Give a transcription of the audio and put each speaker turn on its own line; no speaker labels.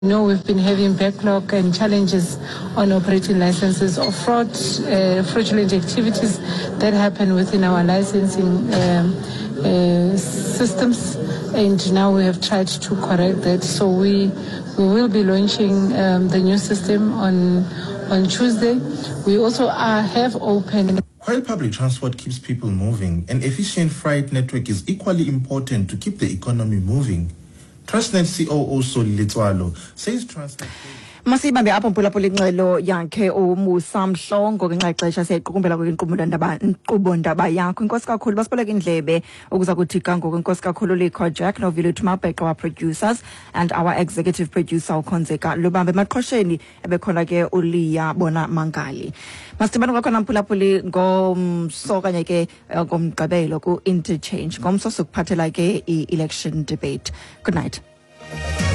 No, we've been having backlog and challenges on operating licenses of fraudulent activities that happen within our licensing systems, and now we have tried to correct that. So we will be launching the new system on Tuesday. We also have opened.
While public transport keeps people moving, an efficient freight network is equally important to keep the economy moving. Transnet COO Solly Letsoalo says Transnet.
Masibambe apho mpulapula ingxelo yakhe uMusa Mhlongo ngenxaxesha siyayiqukumbela kwinkqubo ndaba yakho. Inkosi kakhulu basiboleka indlebe ukuza kuthi kangoku. Inkosi kakhulu Likho Jack noVilo Tumabheqa, our producers, and our executive producer uKhonzeka Lubambe. Emaqhosheni ebekhona ke uLiya Bona Mangali. Masibambe kwakhona mpulapuli ngomso kanye ke ngomgqibelo ku interchange ngomso sokuphathela ke i-election debate. Good night.